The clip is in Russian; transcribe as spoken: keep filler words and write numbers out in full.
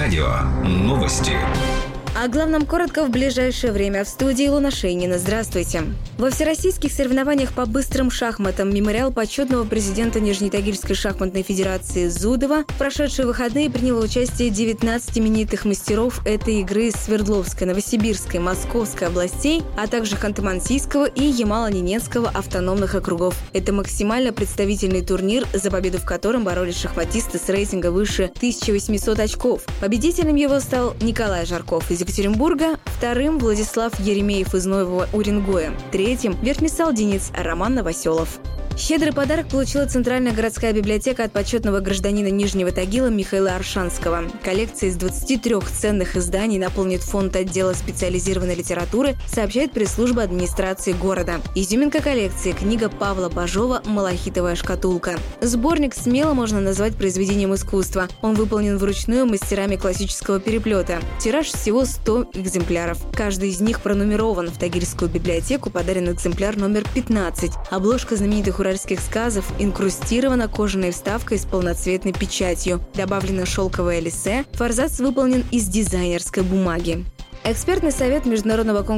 Радио новости. О главном коротко в ближайшее время. В студии Луна Шейнина. Здравствуйте. Во всероссийских соревнованиях по быстрым шахматам мемориал почетного президента Нижнетагильской шахматной федерации Зудова в прошедшие выходные приняло участие девятнадцать именитых мастеров этой игры из Свердловской, Новосибирской, Московской областей, а также Ханты-Мансийского и Ямало-Ненецкого автономных округов. Это максимально представительный турнир, за победу в котором боролись шахматисты с рейтинга выше тысяча восемьсот очков. Победителем его стал Николай Жарков из Екатеринбурга, вторым – Владислав Еремеев из Нового Уренгоя, третьим – верхнесалдинец Роман Новоселов. Щедрый подарок получила Центральная городская библиотека от почетного гражданина Нижнего Тагила Михаила Аршанского. Коллекция из двадцати трёх ценных изданий наполнит фонд отдела специализированной литературы, сообщает пресс-служба администрации города. Изюминка коллекции – книга Павла Бажова «Малахитовая шкатулка». Сборник смело можно назвать произведением искусства. Он выполнен вручную мастерами классического переплета. Тираж всего сто экземпляров. Каждый из них пронумерован. В Тагильскую библиотеку подарен экземпляр номер пятнадцать. Обложка знаменитых уральских сказов инкрустирована кожаной вставкой с полноцветной печатью. Добавлено шелковое лиссе. Форзац выполнен из дизайнерской бумаги. Экспертный совет Международного конкурса